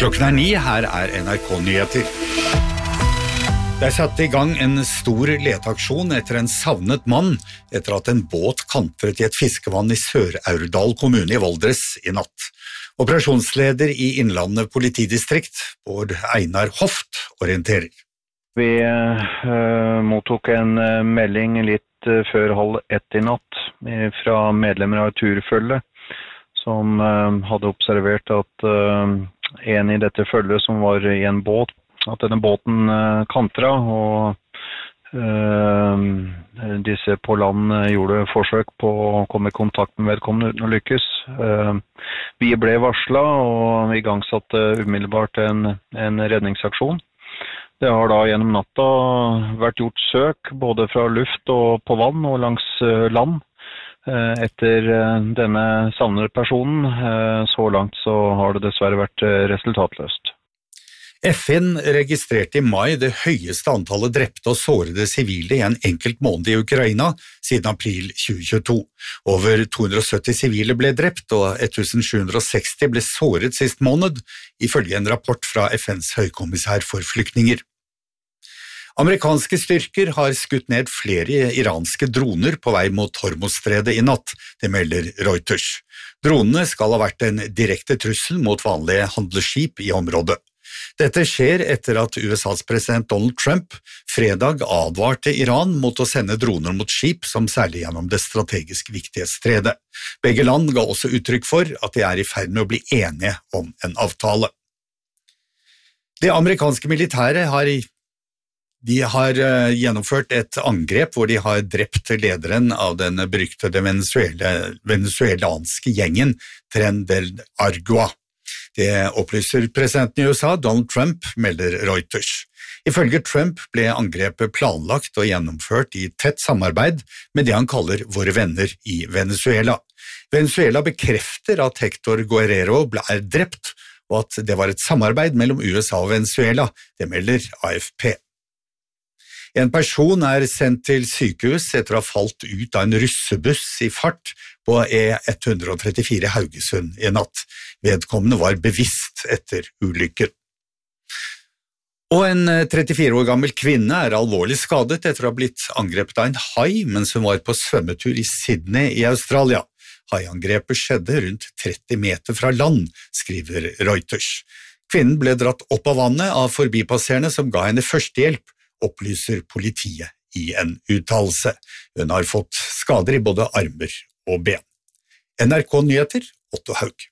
Klokken 9, her NRK Nyheter. Det satt I gang en stor leteaksjon etter en savnet mann etter at en båt kantret I et fiskevann I Sør-Aurdal kommune I Valdres I natt. Operasjonsleder I Innlandet politidistrikt, Bård Einar Hoft, orienterer. Vi mottok en melding litt før 12:30 I natt fra medlemmer av turfølget som hadde observert at en I dette følget som var I en båt, at denne båten kantra, og disse på land gjorde forsøk på å komme I kontakt med vedkommende uten å lykkes. Vi ble varslet og igangsatte umiddelbart en redningsaksjon. Det har da gjennom natta vært gjort søk både fra luft og på vann og langs land etter denne savnede personen. Så langt så har det dessverre vært resultatløst. FN registrerte I mai det høyeste antallet drepte og sårede sivile I en enkelt måned I Ukraina siden april 2022. Over 270 sivile ble drept og 1760 ble såret sist måned, ifølge en rapport fra FNs høykommissær for flyktninger. Amerikanske styrker har skutt ned flere iranske droner på vei mot Hormuzstredet I natt, det melder Reuters. Dronene skal ha vært en direkte trussel mot vanlige handelsskip I området. Dette skjer etter at USAs president Donald Trump fredag advarte Iran mot å sende droner mot skip som særlig gjennom det strategisk viktige stredet. Begge land ga også uttrykk for at de I ferd med å bli enige om en avtale. Det amerikanske militæret har gjennomført et angrep hvor de har drept lederen av den beryktede venezuelanske gjengen Tren del Aragua. Det opplyser presidenten I USA, Donald Trump, melder Reuters. Ifølge Trump ble angrepet planlagt og gjennomført I tett samarbeid med det han kaller våre venner I Venezuela. Venezuela bekrefter at Hector Guerrero ble drept, og at det var et samarbeid mellom USA og Venezuela, det melder AFP. En person sendt til sykehus etter å ha falt ut av en russebuss I fart på E134 Haugesund I natt. Vedkommende var bevisst etter ulykken. Og en 34 år gammel kvinne alvorlig skadet etter å ha blitt angrepet av en hai mens hun var på svømmetur I Sydney I Australia. Haiangrepet skjedde rundt 30 meter fra land, skriver Reuters. Kvinnen ble dratt opp av vannet av forbipasserende som ga henne førstehjelp, opplyser politiet I en uttalelse. Hun har fått skader I både armer og ben. NRK Nyheter, Otto Haug.